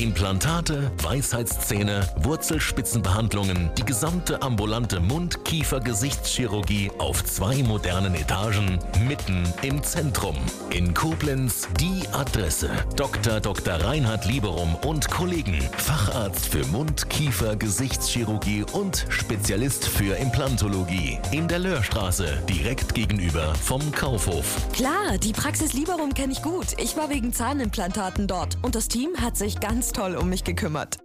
Implantate, Weisheitszähne, Wurzelspitzenbehandlungen, die gesamte ambulante Mund-Kiefer-Gesichtschirurgie auf 2 modernen Etagen, mitten im Zentrum. In Koblenz die Adresse: Dr. Reinhard Lieberum und Kollegen, Facharzt für Mund-Kiefer-Gesichtschirurgie und Spezialist für Implantologie. In der Löhrstraße, direkt gegenüber vom Kaufhof. Klar, die Praxis Lieberum kenne ich gut. Ich war wegen Zahnimplantaten dort und das Team hat sich ganz toll um mich gekümmert.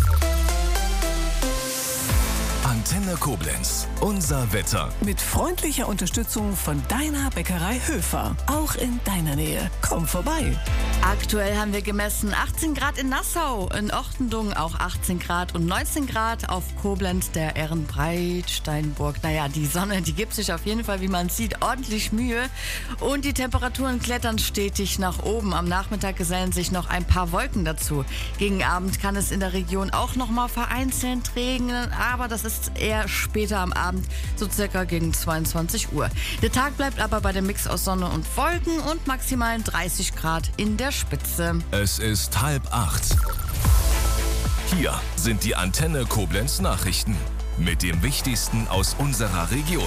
Antenne Koblenz, unser Wetter. Mit freundlicher Unterstützung von deiner Bäckerei Höfer. Auch in deiner Nähe. Komm vorbei. Aktuell haben wir gemessen 18 Grad in Nassau, in Ochtendung auch 18 Grad und 19 Grad auf Koblenz, der Ehrenbreitsteinburg. Naja, die Sonne, die gibt sich auf jeden Fall, wie man sieht, ordentlich Mühe. Und die Temperaturen klettern stetig nach oben. Am Nachmittag gesellen sich noch ein paar Wolken dazu. Gegen Abend kann es in der Region auch noch mal vereinzelt regnen, aber das ist eher später am Abend, so circa gegen 22 Uhr. Der Tag bleibt aber bei dem Mix aus Sonne und Wolken und maximalen 30 Grad in der Spitze. Es ist 7:30. Hier sind die Antenne Koblenz Nachrichten mit dem Wichtigsten aus unserer Region.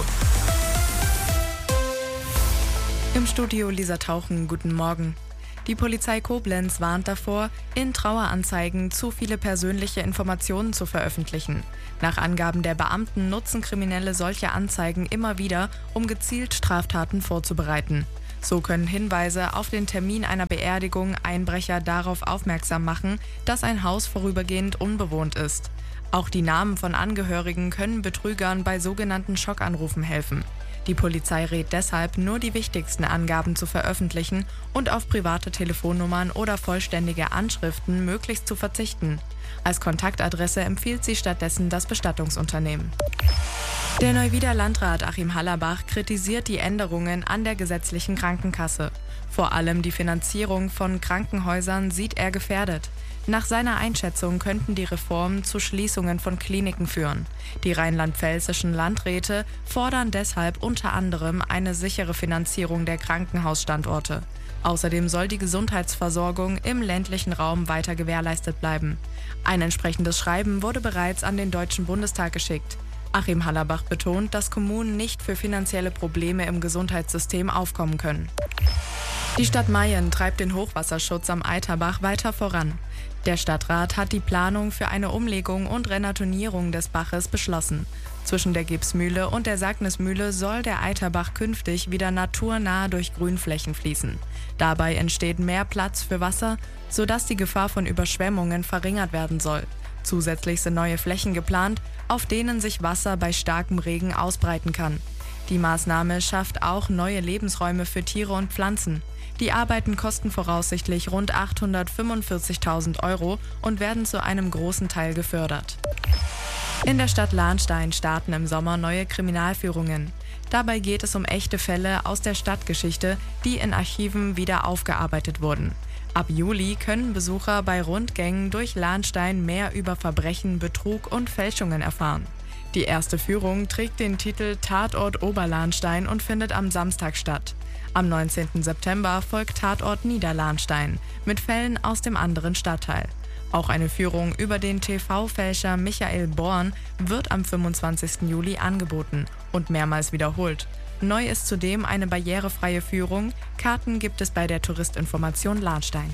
Im Studio Lisa Tauchen, guten Morgen. Die Polizei Koblenz warnt davor, in Traueranzeigen zu viele persönliche Informationen zu veröffentlichen. Nach Angaben der Beamten nutzen Kriminelle solche Anzeigen immer wieder, um gezielt Straftaten vorzubereiten. So können Hinweise auf den Termin einer Beerdigung Einbrecher darauf aufmerksam machen, dass ein Haus vorübergehend unbewohnt ist. Auch die Namen von Angehörigen können Betrügern bei sogenannten Schockanrufen helfen. Die Polizei rät deshalb, nur die wichtigsten Angaben zu veröffentlichen und auf private Telefonnummern oder vollständige Anschriften möglichst zu verzichten. Als Kontaktadresse empfiehlt sie stattdessen das Bestattungsunternehmen. Der Neuwieder Landrat Achim Hallerbach kritisiert die Änderungen an der gesetzlichen Krankenkasse. Vor allem die Finanzierung von Krankenhäusern sieht er gefährdet. Nach seiner Einschätzung könnten die Reformen zu Schließungen von Kliniken führen. Die rheinland-pfälzischen Landräte fordern deshalb unter anderem eine sichere Finanzierung der Krankenhausstandorte. Außerdem soll die Gesundheitsversorgung im ländlichen Raum weiter gewährleistet bleiben. Ein entsprechendes Schreiben wurde bereits an den Deutschen Bundestag geschickt. Achim Hallerbach betont, dass Kommunen nicht für finanzielle Probleme im Gesundheitssystem aufkommen können. Die Stadt Mayen treibt den Hochwasserschutz am Eiterbach weiter voran. Der Stadtrat hat die Planung für eine Umlegung und Renaturierung des Baches beschlossen. Zwischen der Gipsmühle und der Sagnismühle soll der Eiterbach künftig wieder naturnah durch Grünflächen fließen. Dabei entsteht mehr Platz für Wasser, sodass die Gefahr von Überschwemmungen verringert werden soll. Zusätzlich sind neue Flächen geplant, auf denen sich Wasser bei starkem Regen ausbreiten kann. Die Maßnahme schafft auch neue Lebensräume für Tiere und Pflanzen. Die Arbeiten kosten voraussichtlich rund 845.000 € und werden zu einem großen Teil gefördert. In der Stadt Lahnstein starten im Sommer neue Kriminalführungen. Dabei geht es um echte Fälle aus der Stadtgeschichte, die in Archiven wieder aufgearbeitet wurden. Ab Juli können Besucher bei Rundgängen durch Lahnstein mehr über Verbrechen, Betrug und Fälschungen erfahren. Die erste Führung trägt den Titel Tatort Oberlahnstein und findet am Samstag statt. Am 19. September folgt Tatort Niederlahnstein mit Fällen aus dem anderen Stadtteil. Auch eine Führung über den TV-Fälscher Michael Born wird am 25. Juli angeboten und mehrmals wiederholt. Neu ist zudem eine barrierefreie Führung. Karten gibt es bei der Touristinformation Lahnstein.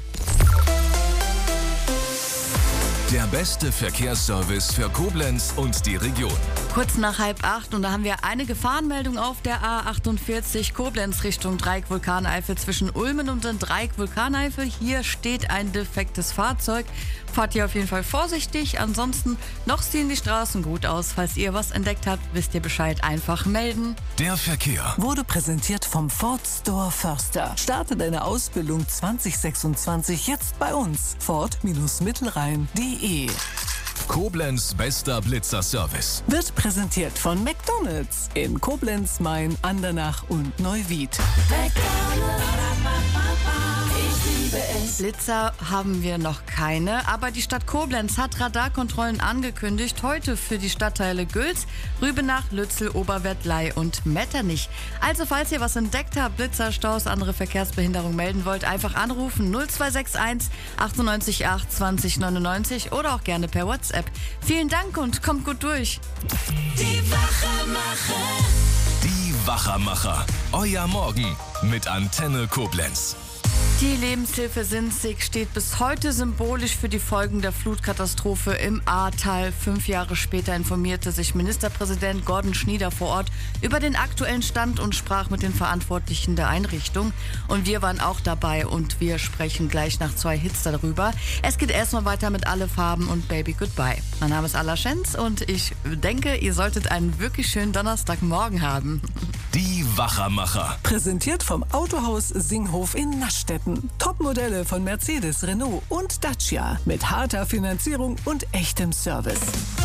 Der beste Verkehrsservice für Koblenz und die Region. Kurz nach 7:30 und da haben wir eine Gefahrenmeldung auf der A48 Koblenz Richtung Dreieck Vulkaneifel zwischen Ulmen und dem Dreieck Vulkaneifel. Hier steht ein defektes Fahrzeug. Fahrt ihr auf jeden Fall vorsichtig. Ansonsten noch sehen die Straßen gut aus. Falls ihr was entdeckt habt, wisst ihr Bescheid, einfach melden. Der Verkehr Wurde präsentiert vom Ford Store Förster. Starte deine Ausbildung 2026 jetzt bei uns. Ford-Mittelrhein.de. Koblenz bester Blitzerservice. Wird präsentiert von McDonald's in Koblenz, Main, Andernach und Neuwied. McDonald's, ich liebe es. Blitzer haben wir noch keine, aber die Stadt Koblenz hat Radarkontrollen angekündigt, heute für die Stadtteile Gülz, Rübenach, Lützel, Oberwert, Ley und Metternich. Also falls ihr was entdeckt habt, Blitzer, Staus, andere Verkehrsbehinderung melden wollt, einfach anrufen 0261 98 8 20 99 oder auch gerne per WhatsApp. Vielen Dank und kommt gut durch. Die Wachermacher. Die Wachermacher. Euer Morgen mit Antenne Koblenz. Die Lebenshilfe Sinzig steht bis heute symbolisch für die Folgen der Flutkatastrophe im Ahrtal. 5 Jahre später informierte sich Ministerpräsident Gordon Schnieder vor Ort über den aktuellen Stand und sprach mit den Verantwortlichen der Einrichtung. Und wir waren auch dabei und wir sprechen gleich nach 2 Hits darüber. Es geht erstmal weiter mit Alle Farben und Baby Goodbye. Mein Name ist Alla Schenz und ich denke, ihr solltet einen wirklich schönen Donnerstagmorgen haben. Die Wachermacher. Präsentiert vom Autohaus Singhof in Naschstetten. Topmodelle von Mercedes, Renault und Dacia mit harter Finanzierung und echtem Service.